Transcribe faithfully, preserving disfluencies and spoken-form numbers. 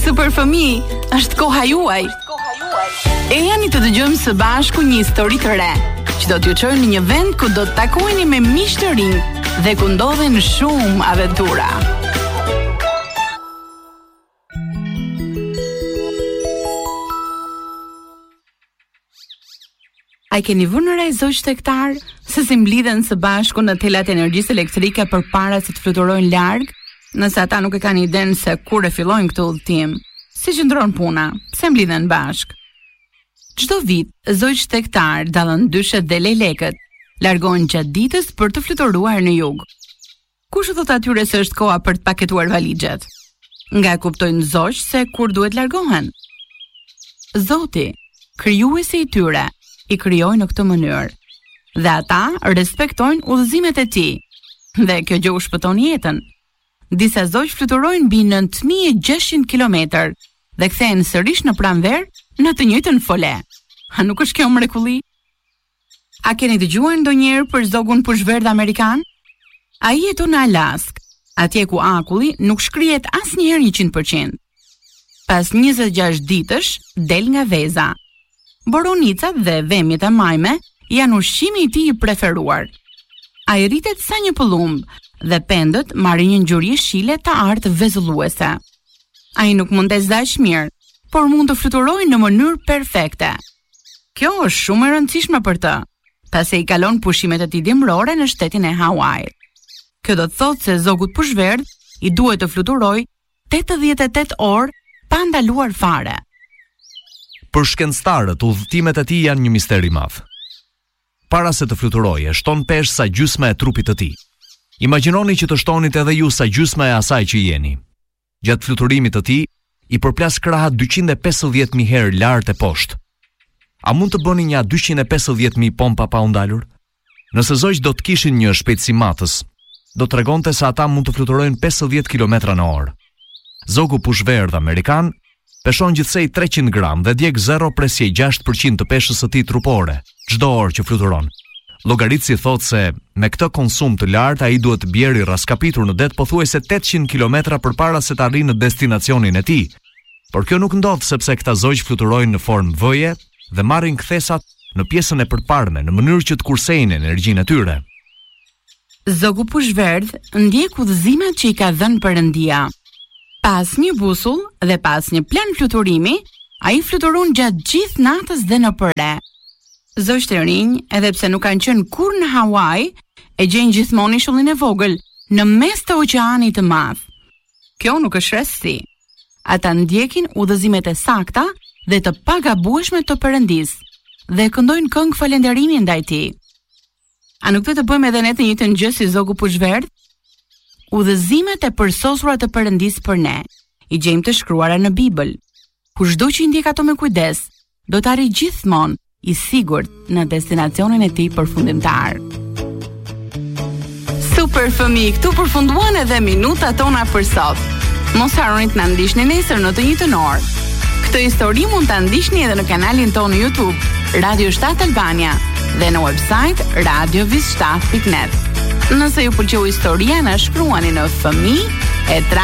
Super fëmijë, është koha juaj. E jani të dëgjojmë së bashku një histori të re, që do t'ju çojë në një vend ku do të takoheni me miq të rinj dhe ku ndodhen shumë aventura. A i keni vënë re zoq tektar se si mblidhen së bashku në telat energjisë elektrike përpara se të fluturojnë larg, nëse ata nuk e kanë idenë se kur e fillojnë këtë udhëtim, si qëndron puna, pse mblidhen bashk. Çdo vit, zoq tektar, dallën dyshet dhe lejlekët, largohen gjatë ditës për të fluturuar në jug. Kush thot atyre se është koha për të paketuar valixhet? Nga e kuptojnë zoq se kur duhet largohen. Zoti, krijuesi i tyre, i krijoi në këtë mënyrë. Dhe ata respektojnë udhëzimet e tij. Dhe kjo gjë u shpëton jetën. Disa zoq fluturojnë mbi nëntë mijë e gjashtëqind kilometër dhe kthehen sërish në pranverë në të njëjtën fole. A nuk është kjo mrekulli? A keni dëgjuar ndonjëherë për zogun pushverdh amerikan? Ai jeton në Alaskë, atje ku akulli nuk shkrihet asnjëherë njëqind përqind. Pas njëzet e gjashtë ditësh del nga veza. Boronicat dhe vemjet e majme janë ushqimi i tij i preferuar. Ai rritet sa një pëllumb dhe pendët marrin një ngjyrë jeshile të artë vezulluese. Ai nuk mund të zgjaj mirë, por mund të fluturojë në mënyrë perfekte. Kjo është shumë e rëndësishme për të, pasi i kalon pushimet e tij dimrore në shtetin e Hawaii. Kjo do të thotë se zogut pushverdh i duhet të fluturojë tetëdhjetë e tetë orë pa ndaluar fare. Për shkencëtarët, udhëtimet e tij janë një mister i madh. Para se të fluturojë, shton peshë sa gjysma e trupit të tij. Imagjinoni që të shtonit edhe ju sa gjysma e asaj që jeni. Gjatë fluturimit të tij, i përplas krahat dyqind e pesëdhjetë mijë herë lart e poshtë. A mund të bëni një dyqind e pesëdhjetë mijë pompa pa u ndalur? Nëse zoq do të kishin një shpejtësi matës, do tregonte se ata mund të fluturojnë pesëdhjetë kilometra në orë. Zogu pushverdh amerikan peshon gjithsej treqind gram dhe djeg zero presje gjashtë përqind të peshës së tij trupore çdo orë që fluturon. Llogaritësi thotë se me këtë konsum të lartë ai duhet të bjerë i raskapitur në det pothuajse tetëqind kilometra përpara se të arrijë në destinacionin e tij. Por kjo nuk ndodh sepse këta zoq fluturojnë në formë V-je dhe marrin kthesat në pjesën e përparme në mënyrë që të kursejnë energjinë e tyre. Zogu pushverdh ndjek udhëzimet që i ka dhënë Perëndia. Pas një busull dhe pas një plan fluturimi, ai fluturon gjatë gjithë natës dhe në përre. Zoqtë e rinj, edhe pse nuk kanë qenë kur në Hawaii, e gjejnë gjithmonë ishullin e vogël në mes të oqeanit të madh. Kjo nuk është rëndësi. Ata ndjekin udhëzimet e sakta dhe të pagabueshme të Perëndisë dhe këndojnë këngë falënderimi ndaj tij. A nuk do të bëjmë edhe ne të njëjtën gjë si zogu pushverdh? Udhëzimet e përsosura të Perëndisë për ne i gjejmë të shkruara në Bibël. Kushdo që i ndjek ato me kujdes, do të arrijë gjithmonë i sigurt në destinacionin e tij përfundimtar. Super fëmijë, këtu përfunduan edhe minutat tona për sot. Mos harroni të na ndiqni nesër në të njëjtën orë. Këtë histori mund ta ndiqni edhe në kanalin tonë në YouTube, Radio shtat Albania, dhe në website radio vis shtat pikë net. Nëse ju pëlqeu historia, na shkruani në fëmijë e